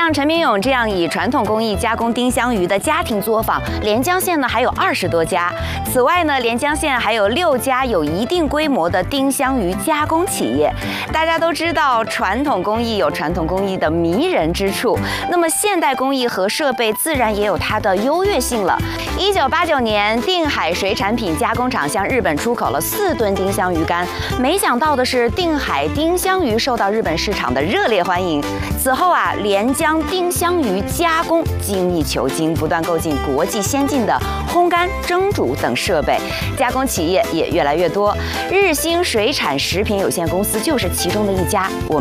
像陈明勇这样以传统工艺加工丁香鱼的家庭作坊，连江县呢还有20多家。此外呢，连江县还有6家有一定规模的丁香鱼加工企业。大家都知道，传统工艺有传统工艺的迷人之处，那么现代工艺和设备自然也有它的优越性了。1989年，定海水产品加工厂向日本出口了4吨丁香鱼干。没想到的是，定海丁香鱼受到日本市场的热烈欢迎。此后啊，连江丁香鱼加工精益求精，不断购进国际先进的烘干、蒸煮等设备，加工企业也越来越多。日兴水产食品有限公司就是其中的一家。